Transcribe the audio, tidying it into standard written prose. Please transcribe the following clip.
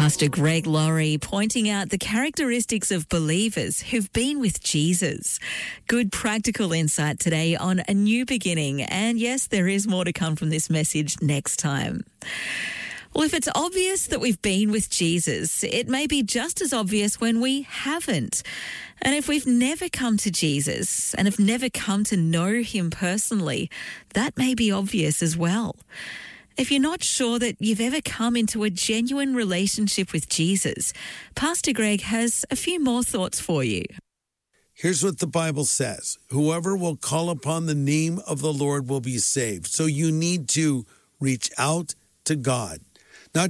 Pastor Greg Laurie pointing out the characteristics of believers who've been with Jesus. Good practical insight today on a new beginning. And yes, there is more to come from this message next time. Well, if it's obvious that we've been with Jesus, it may be just as obvious when we haven't. And if we've never come to Jesus and have never come to know him personally, that may be obvious as well. If you're not sure that you've ever come into a genuine relationship with Jesus, Pastor Greg has a few more thoughts for you. Here's what the Bible says. Whoever will call upon the name of the Lord will be saved. So you need to reach out to God.